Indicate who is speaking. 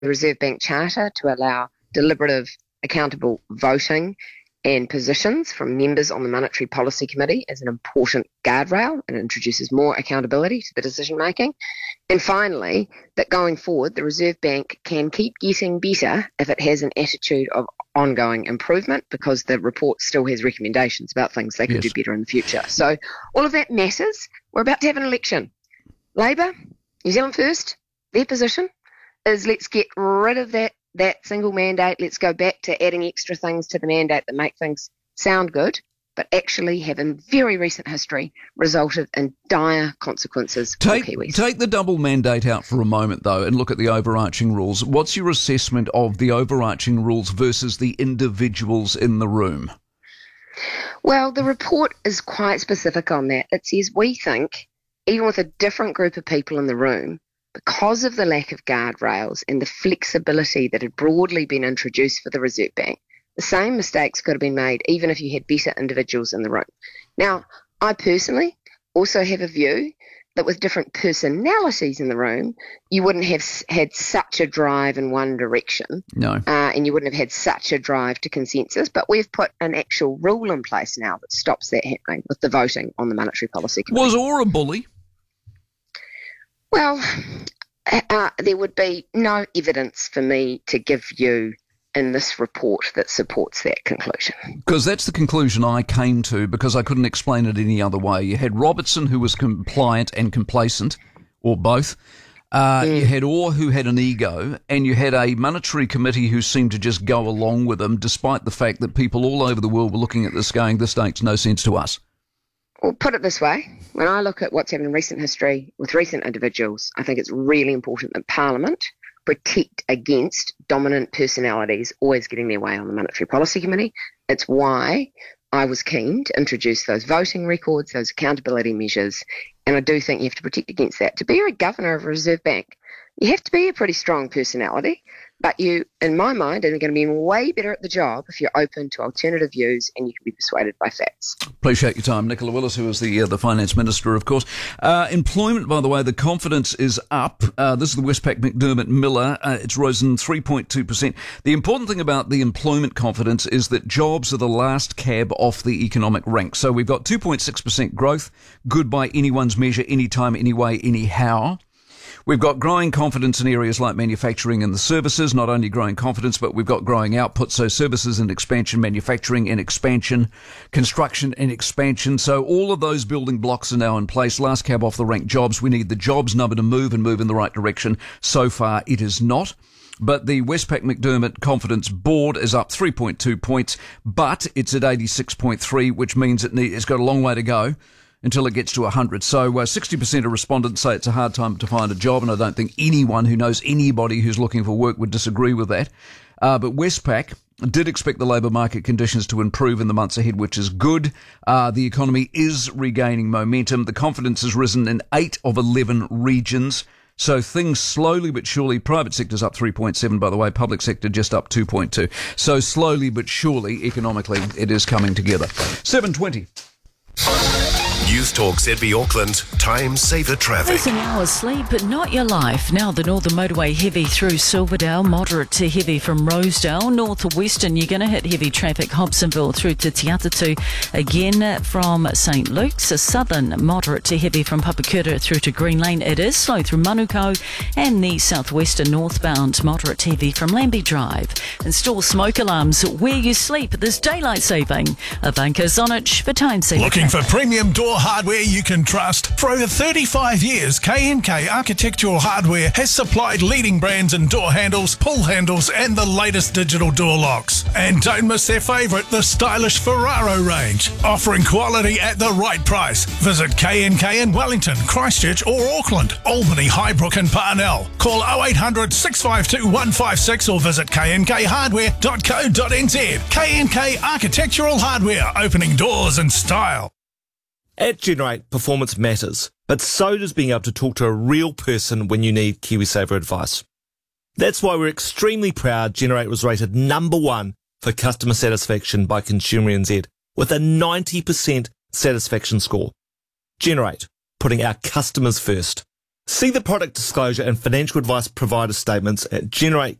Speaker 1: the Reserve Bank Charter to allow deliberative, accountable voting and positions from members on the Monetary Policy Committee as an important guardrail and introduces more accountability to the decision making. And finally, that going forward, the Reserve Bank can keep getting better if it has an attitude of ongoing improvement, because the report still has recommendations about things they could do better in the future. So all of that matters. We're about to have an election. Labour, New Zealand First, their position is let's get rid of that single mandate. Let's go back to adding extra things to the mandate that make things sound good, but actually have in very recent history resulted in dire consequences for Kiwis.
Speaker 2: Take the double mandate out for a moment, though, and look at the overarching rules. What's your assessment of the overarching rules versus the individuals in the room?
Speaker 1: Well, the report is quite specific on that. It says we think, even with a different group of people in the room, because of the lack of guardrails and the flexibility that had broadly been introduced for the Reserve Bank, the same mistakes could have been made even if you had better individuals in the room. Now, I personally also have a view that with different personalities in the room, you wouldn't have had such a drive in one direction.
Speaker 2: No.
Speaker 1: And you wouldn't have had such a drive to consensus. But we've put an actual rule in place now that stops that happening with the voting on the Monetary Policy Committee.
Speaker 2: Was Orr a bully?
Speaker 1: Well, there would be no evidence for me to give you in this report that supports that conclusion.
Speaker 2: Because that's the conclusion I came to, because I couldn't explain it any other way. You had Robertson, who was compliant and complacent, or both. You had Orr, who had an ego, and you had a monetary committee who seemed to just go along with them, despite the fact that people all over the world were looking at this going, this makes no sense to us.
Speaker 1: Well, put it this way, when I look at what's happened in recent history with recent individuals, I think it's really important that Parliament protect against dominant personalities always getting their way on the Monetary Policy Committee. It's why I was keen to introduce those voting records, those accountability measures, and I do think you have to protect against that. To be a governor of a Reserve Bank, you have to be a pretty strong personality, but you, in my mind, are going to be way better at the job if you're open to alternative views and you can be persuaded by facts.
Speaker 2: Appreciate your time. Nicola Willis, who is the Finance Minister, of course. Employment, by the way, the confidence is up. This is the Westpac McDermott Miller. It's risen 3.2%. The important thing about the employment confidence is that jobs are the last cab off the economic rank. So we've got 2.6% growth, good by anyone's measure, anytime, anyway, anyhow. We've got growing confidence in areas like manufacturing and the services, not only growing confidence, but we've got growing output, so services and expansion, manufacturing and expansion, construction and expansion. So all of those building blocks are now in place. Last cab off the rank jobs. We need the jobs number to move and move in the right direction. So far, it is not. But the Westpac McDermott Confidence Board is up 3.2 points, but it's at 86.3, which means it's got a long way to go until it gets to 100. So 60% of respondents say it's a hard time to find a job, and I don't think anyone who knows anybody who's looking for work would disagree with that. But Westpac did expect the labour market conditions to improve in the months ahead, which is good. The economy is regaining momentum. The confidence has risen in 8 of 11 regions. So things slowly but surely, private sector's up 3.7, by the way, public sector just up 2.2. So slowly but surely, economically, it is coming together. 7:20.
Speaker 3: News Talk ZB Auckland, time saver traffic.
Speaker 4: It's an hour's sleep, but not your life. Now the Northern Motorway heavy through Silverdale, moderate to heavy from Rosedale. Northwestern, you're going to hit heavy traffic Hobsonville through to Te Atatu. Again from St Luke's. Southern, moderate to heavy from Papakura through to Green Lane. It is slow through Manukau. And the southwestern northbound, moderate to heavy from Lambie Drive. Install smoke alarms where you sleep. There's daylight saving. Ivanka Zonich for time saving.
Speaker 5: Looking for premium door hardware you can trust? For over 35 years, K&K Architectural Hardware has supplied leading brands in door handles, pull handles and the latest digital door locks. And don't miss their favourite, the stylish Ferraro range, offering quality at the right price. Visit K&K in Wellington, Christchurch or Auckland, Albany, Highbrook and Parnell. Call 0800 652 156 or visit knkhardware.co.nz. K&K Architectural Hardware, opening doors in style.
Speaker 6: At Generate, performance matters, but so does being able to talk to a real person when you need KiwiSaver advice. That's why we're extremely proud Generate was rated number 1 for customer satisfaction by Consumer NZ with a 90% satisfaction score. Generate, putting our customers first. See the product disclosure and financial advice provider statements at Generate